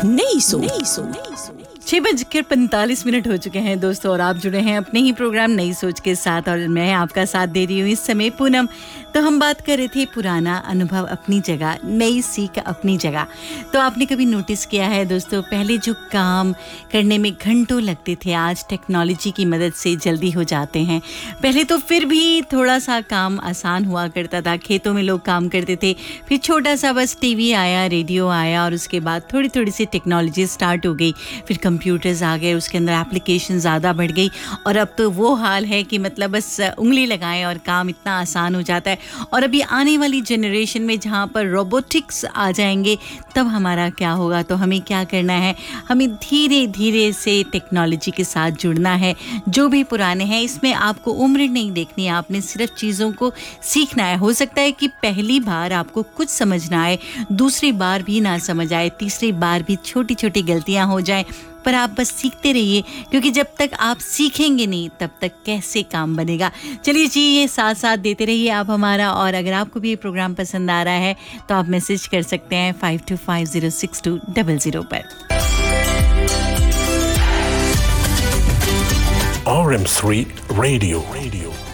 नई सोच। 6:45 हो चुके हैं दोस्तों, और आप जुड़े हैं अपने ही प्रोग्राम नई सोच के साथ, और मैं आपका साथ दे रही हूँ इस समय पूनम। तो हम बात कर रहे थे पुराना अनुभव अपनी जगह, नई सीख अपनी जगह। तो आपने कभी नोटिस किया है दोस्तों, पहले जो काम करने में घंटों लगते थे, आज टेक्नोलॉजी की मदद से जल्दी हो जाते हैं। पहले तो फिर भी थोड़ा सा काम आसान हुआ करता था, खेतों में लोग काम करते थे, फिर छोटा सा बस टीवी आया, रेडियो आया, और उसके बाद थोड़ी थोड़ी सी टेक्नोलॉजी स्टार्ट हो गई, फिर कंप्यूटर्स आ गए, उसके अंदर एप्लीकेशन ज़्यादा बढ़ गई, और अब तो वो हाल है कि मतलब बस उंगली लगाएं और काम इतना आसान हो जाता है। और अभी आने वाली जनरेशन में जहाँ पर रोबोटिक्स आ जाएंगे, तब हमारा क्या होगा? तो हमें क्या करना है? हमें धीरे धीरे से टेक्नोलॉजी के साथ जुड़ना है। जो भी पुराने हैं, इसमें आपको उम्र नहीं देखनी है, आपने सिर्फ चीज़ों को सीखना है। हो सकता है कि पहली बार आपको कुछ समझ ना आए, दूसरी बार भी ना समझ आए, तीसरी बार भी छोटी छोटी गलतियाँ हो जाएं, पर आप बस सीखते रहिए, क्योंकि जब तक आप सीखेंगे नहीं, तब तक कैसे काम बनेगा। चलिए जी, ये साथ साथ देते रहिए आप हमारा। और अगर आपको भी ये प्रोग्राम पसंद आ रहा है तो आप मैसेज कर सकते हैं 52506200 पर। RM3 Radio